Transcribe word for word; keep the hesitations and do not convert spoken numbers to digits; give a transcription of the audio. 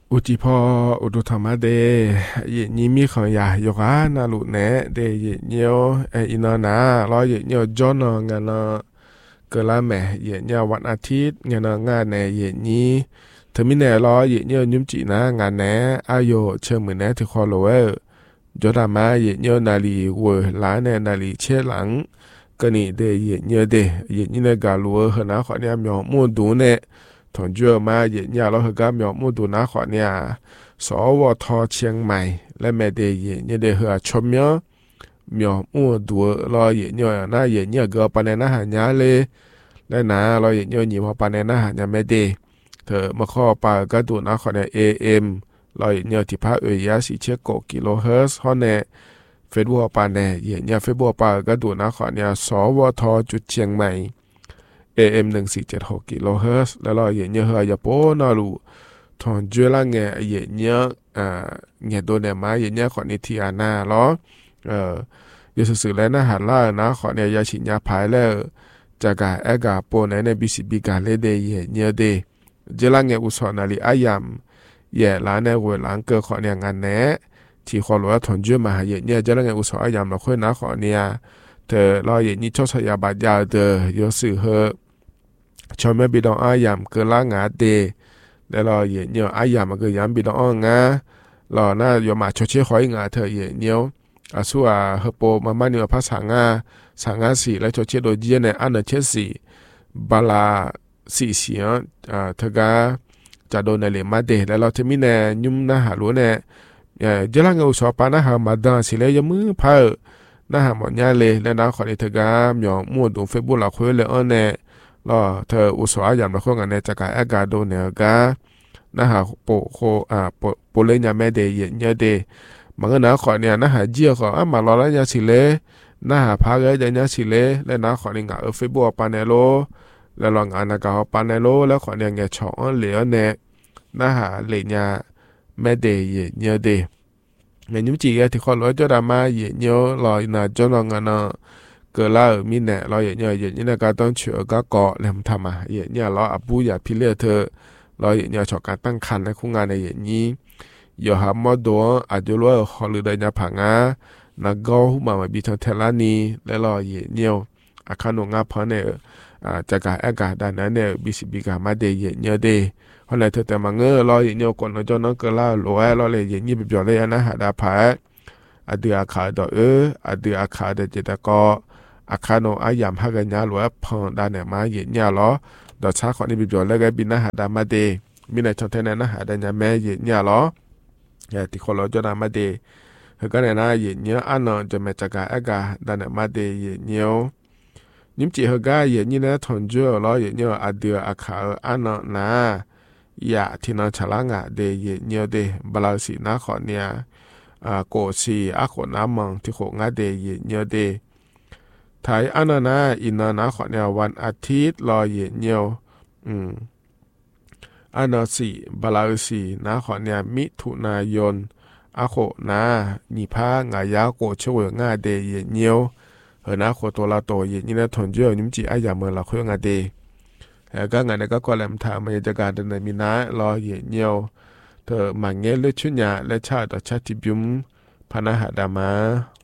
อุจิพออุตุธรรมะเดเยญิมีของยาโยกานาลุเนเดเยเนียวเออินอนารอเยเนียวจอนงานเกลาแม่เยเนียววันอาทิตย์งานงานเนเยญีเธอมิเนรอเยเนียวยุมจีนะงานเนอายุเชื่อมือเนที่คอโลเวจอดามาเยเนียวนาลีเวลาเนนาลีเชลังก็นี่เดเยเนียวเดเยญิเนกาลัวหนาขอเนี่ยมีมูดูเนถอนเจือมาเย็นยาเราเฮก็มีมูดูนาขอเนี่ยสวทเชียงใหม่และแม่เดเย็นเดเฮชมยมีมูดูรอเย็นยาหน้าเย็นยาก็ปานนะหายาเลยและนะเราเย็นยาหนีมาปานนะหายาแม่เดเธอมาข้อปาก็ดูนาขอเนี่ย เอ เอ็ม เราเย็นยาที่พระเอียสิเชโกกิโลเฮิรตซ์ฮอนเนี่ยเฟซบุ๊กปานเนี่ยเย็นยาเฟซบุ๊กปาก็ดูนาขอเนี่ยสวทจุดเชียงใหม่เอ เอ็ม หนึ่งสี่เจ็ดหกกิโลเฮิรตซ์แล้วเราเย็นเยอะเฮยาโปนาลูทอนเจล่าเงยเย็นเยอะอ่าเงยโดนเนี่ยมาเย็นเยอะขอนิทิอานาล้อเอ่อยศสื่อแล้วนะหันล่านะขอเนี่ยยาชินยาพายแล้วจากการเอกาโปในในบิสิบิกาเลเดเย็นเยอะเดเจล่าเงยอุศนาลีอายามเย่ล้านในเวลาเกิดขอเนี่ยงานแน่ที่ขอรู้ว่าทอนเจมาเย็นเยอะเจล่าเงยอุศอายามเราค่อยนะขอเนี่ยเธอเราเย็นนี้ชอบใช้ยาบาดยาเดอยศสื่อเฮชอบไม่บิดองอายามเกิดล่างาเดแล้วเราเย็นเนียวอายามมันก็ยามบิดองงาเราหน้าโยมาชดเชยขอยงาเธอเย็นเนียวอาสัวเฮโปมามาเนียวภาษางาสังาสีและชดเชยโดยเจียในอันเนเชสีบาลาสีเสียอ่าเธอกาจะโดนในเลมาเดแล้วเราจะมีแนยุ่มนะหารู้แนเอ่อเจลังเอาสอบปานะหามาดาสิเลยยมือเพอนะหาหมอนยาเลยแล้วนะขอในเธอกาหยองมั่วดูเฟซบุ๊กเราคุยเลยอ้อแน่รอเธออุตสาหยามเราคุยกันในจากการอากาศโดนเนี่ยกานะหาโปโคอ่าโปโปเลญาแม่เดเยเยเดมันก็นะขอเนี่ยนะหาเจียขออ่ะมารอแล้วยาสิเลนะหาพาเกยยาสิเลและนะขอในงาเอเฟซบุ๊กปาเนโลแล้วลองงานนะกาปาเนโลแล้วขอเนี่ยแกช่องเหลือเนี่ยนะหาเลญาแม่เดเยเยเดเงี้ยยุ่งจีกันที่คนร้อยจดามาเยเยรอยน่ะจนลองงานน่ะเกิดแล้วมีเนี่ยเราเยเยเยเยเนี่ยก็ต้องเชื่อก็เกาะแล้วทำมาเยเยเราอับปูอย่าพิเรเธอเราเยเยชอบการตั้งคันในคู่งานในเยนี้อย่าหามอดวอาจจะรู้ฮอลลีเดย์เนี่ยผังอ่ะนักก็หุ่มมาบิทเทลานีแล้วเราเยเยอาคานุงาพอเนี่ยอ่าจากการอากาศด้านนั้นเนี่ยบิสิบิกามาเดเยเยเดเพราะในเธอแต่มาเงอรออย่างเดียวก่อนเราจะน้องเกล้าหลวยรอเลยอย่างนี้ไปบอกเลยนะหาดาผาอดีอาคาดอเอออดีอาคาเดจิตะก็อาคาโนอายามฮักกันยาหลวยพองด้านเนี่ยมาเย็นยาล้อดอกชาขอนี่ไปบอกเลยก็บินนะหาดามาเดมีในช่องเทนนะหาดานยาแม่เย็นยาล้ออย่าติคนเราจะนามาเดเฮก็เนี่ยนะเย็นเนี้ยอันนอนจะมาจากการอากาศด้านเนี่ยมาเดเย็นเนี้ยยิ้มจีเฮก็เย็นนี้นะทนเจอล้อเย็นเนี้ยอดีอาคาอันนอนนะยาที่นอนฉลางะเดเยเนียวเดบลาสีนาขอเนี่ยอ่าโกสีอาขอน้ำมังที่โขงะเดเยเนียวเดไทยอันนั้นนะอินนาขอเนี่ยวันอาทิตย์รอเยเนียวอืมอันนั้นสีบลาสีนาขอเนี่ยมิถุนายนอาโขนานิพางายาโกช่วยงาเดเยเนียวเฮนาโคตัวละโตเยนี่นะทนเจอนิ่มจีอายาเมื่อละคุยงาเดแล้วก็งานนี้ก็กำลังทำมาจากการดำเนินมีน้ารอเย็นเยียวเธอหมั่นเงี้ยเลือดชุนยาและชาติต่อชาติบิมพนาหาดามา